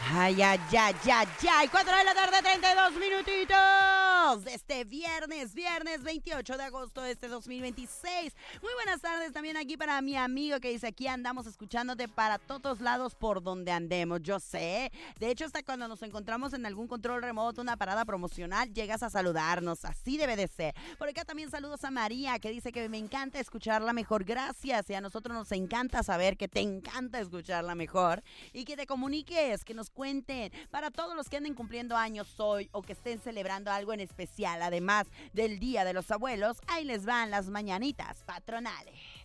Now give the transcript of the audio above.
Ay, ay, ay, ay, ay. 4 de la tarde, 32 minutitos. Este viernes 28 de agosto de este 2026. Muy buenas tardes también aquí para mi amigo que dice: aquí andamos escuchándote para todos lados por donde andemos. Yo sé. De hecho, hasta cuando nos encontramos en algún control remoto, una parada promocional, llegas a saludarnos. Así debe de ser. Por acá también saludos a María, que dice que me encanta escucharla mejor. Gracias. Y a nosotros nos encanta saber que te encanta escucharla mejor. Y que te comuniques, que nos cuenten. Para todos los que anden cumpliendo años hoy o que estén celebrando algo en especial, además del Día de los Abuelos, ahí les van las mañanitas patronales.